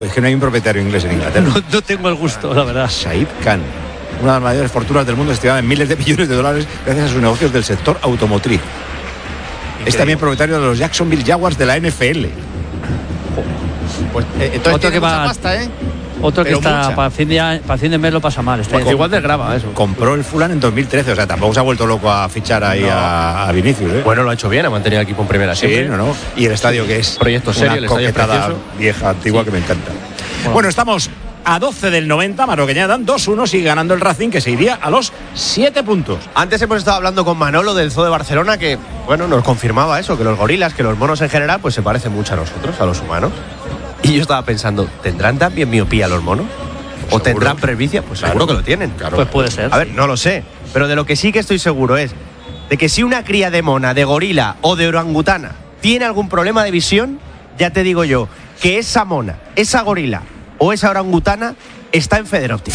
Es que no hay un propietario inglés en Inglaterra. No tengo el gusto, la verdad. Said Khan, una de las mayores fortunas del mundo, estimada en miles de millones de dólares gracias a sus negocios del sector automotriz. Increíble. Es también propietario de los Jacksonville Jaguars de la NFL. Pues entonces Otro tiene que mucha va- pasta, ¿eh? Otro que Pero está mucha. para fin de mes lo pasa mal. Está Igual desgrava eso. Compró el Fulham en 2013, o sea, tampoco se ha vuelto loco a fichar ahí a Vinicius, ¿eh? Bueno, lo ha hecho bien, ha mantenido el equipo en primera Sí, siempre. no. Y el estadio que es Proyecto serio, el una estadio es coquetada precioso. vieja, antigua, que me encanta. Bueno, estamos a 12 del 90, Marroqueñadan 2-1, sigue ganando el Racing, que se iría a los 7 puntos. Antes hemos estado hablando con Manolo del Zoo de Barcelona, que bueno, nos confirmaba eso, que los gorilas, que los monos en general, pues se parecen mucho a nosotros, a los humanos. Y yo estaba pensando, ¿tendrán también miopía los monos? ¿O Seguro. tendrán presbicia? Pues seguro que lo tienen. Claro. Pues puede ser. A ver, no lo sé, pero de lo que sí que estoy seguro es de que si una cría de mona, de gorila o de orangutana tiene algún problema de visión, ya te digo yo que esa mona, esa gorila o esa orangutana está en Federóptica.